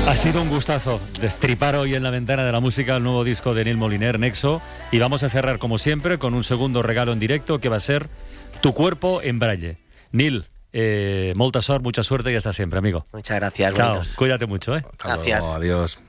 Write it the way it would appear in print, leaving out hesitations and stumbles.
Ha sido un gustazo destripar hoy en la ventana de la música el nuevo disco de Nil Moliner, Nexo, y vamos a cerrar como siempre con un segundo regalo en directo que va a ser Tu cuerpo en braille. Nil, molta sort, mucha suerte y hasta siempre, amigo. Muchas gracias. Chao, bonitos. cuídate mucho, ¿eh? Gracias. Adiós.